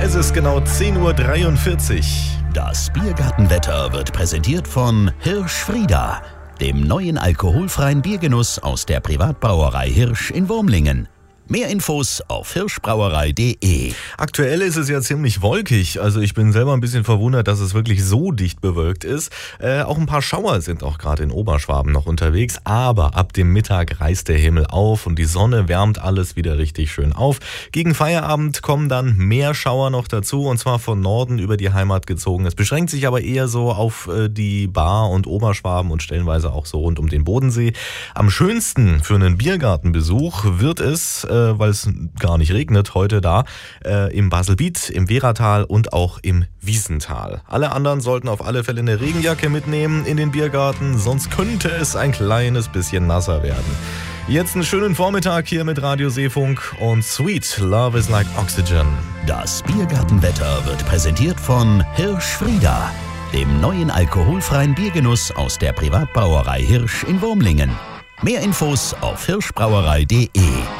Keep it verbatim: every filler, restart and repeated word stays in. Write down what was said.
Es ist genau zehn Uhr dreiundvierzig. Das Biergartenwetter wird präsentiert von Hirsch-Frieda, dem neuen alkoholfreien Biergenuss aus der Privatbrauerei Hirsch in Wurmlingen. Mehr Infos auf hirschbrauerei punkt de. Aktuell ist es ja ziemlich wolkig, also ich bin selber ein bisschen verwundert, dass es wirklich so dicht bewölkt ist. Äh, auch ein paar Schauer sind auch gerade in Oberschwaben noch unterwegs, aber ab dem Mittag reißt der Himmel auf und die Sonne wärmt alles wieder richtig schön auf. Gegen Feierabend kommen dann mehr Schauer noch dazu, und zwar von Norden über die Heimat gezogen. Es beschränkt sich aber eher so auf äh, die Baar und Oberschwaben und stellenweise auch so rund um den Bodensee. Am schönsten für einen Biergartenbesuch wird es, äh, weil es gar nicht regnet, heute da, äh, im Baselbiet, im Wehratal und auch im Wiesental. Alle anderen sollten auf alle Fälle eine Regenjacke mitnehmen in den Biergarten, sonst könnte es ein kleines bisschen nasser werden. Jetzt einen schönen Vormittag hier mit Radio Seefunk und Sweet Love is Like Oxygen. Das Biergartenwetter wird präsentiert von Hirsch-Frieda, dem neuen alkoholfreien Biergenuss aus der Privatbrauerei Hirsch in Wurmlingen. Mehr Infos auf hirschbrauerei punkt de.